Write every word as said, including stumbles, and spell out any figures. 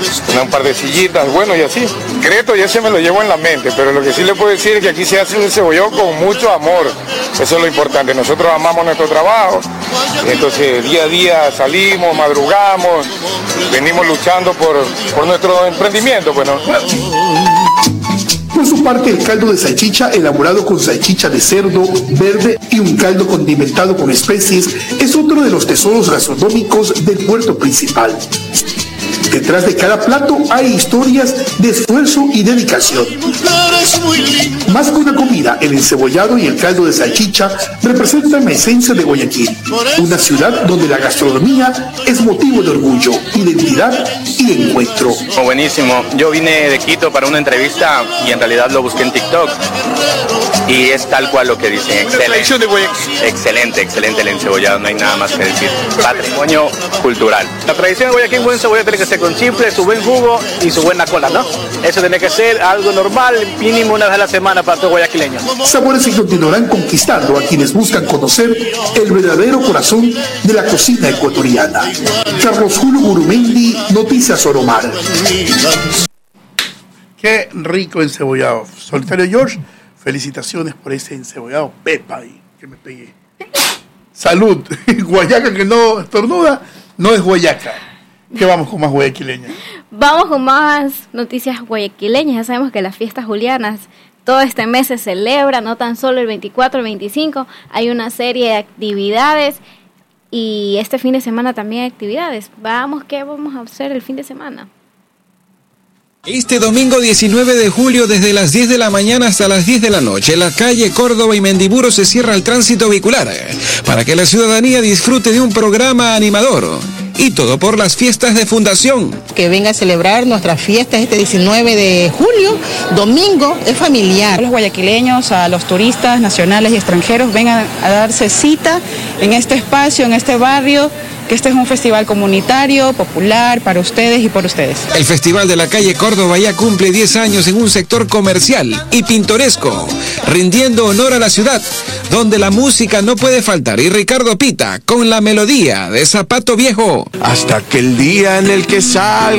un par de sillitas, bueno, y así. Secreto ya se me lo llevo en la mente, pero lo que sí le puedo decir es que aquí se hace un cebollado con mucho amor. Eso es lo importante. Nosotros amamos nuestro trabajo, entonces día a día salimos, madrugamos, venimos luchando por, por nuestro emprendimiento, pues, ¿no? Por su parte, el caldo de salchicha, elaborado con salchicha de cerdo, verde y un caldo condimentado con especies, es otro de los tesoros gastronómicos del puerto principal. Detrás de cada plato hay historias de esfuerzo y dedicación. Más que una comida, el encebollado y el caldo de salchicha representan la esencia de Guayaquil, una ciudad donde la gastronomía es motivo de orgullo, identidad y encuentro. Oh, buenísimo. Yo vine de Quito para una entrevista y en realidad lo busqué en TikTok y es tal cual lo que dicen. Excelente, excelente, excelente el encebollado, no hay nada más que decir. Patrimonio cultural. La tradición de Guayaquil, buen cebollado tiene que ser con chifle, su buen jugo y su buena cola, ¿no? Eso tiene que ser algo normal, mínimo una vez a la semana para todo guayaquileño. Sabores que continuarán conquistando a quienes buscan conocer el verdadero corazón de la cocina ecuatoriana. Carlos Julio Gurumendi, Noticias Oromar. Qué rico encebollado. Solitario George, felicitaciones por ese encebollado Pepa ahí, que me pegué. Salud. Guayaca que no estornuda, no es guayaca. ¿Qué vamos con más guayaquileñas? Vamos con más noticias guayaquileñas. Ya sabemos que las fiestas julianas todo este mes se celebra, no tan solo el veinticuatro, el veinticinco, hay una serie de actividades y este fin de semana también hay actividades. Vamos, ¿qué vamos a hacer el fin de semana? Este domingo diecinueve de julio desde las diez de la mañana hasta las diez de la noche, la calle Córdoba y Mendiburo se cierra al tránsito vehicular para que la ciudadanía disfrute de un programa animador. Y todo por las fiestas de fundación. Que venga a celebrar nuestras fiestas este diecinueve de julio, domingo, es familiar. A los guayaquileños, a los turistas nacionales y extranjeros vengan a darse cita en este espacio, en este barrio, que este es un festival comunitario, popular, para ustedes y por ustedes. El Festival de la calle Córdoba ya cumple diez años en un sector comercial y pintoresco, rindiendo honor a la ciudad, donde la música no puede faltar. Y Ricardo Pita con la melodía de Zapato Viejo. Hasta que el día en el que salga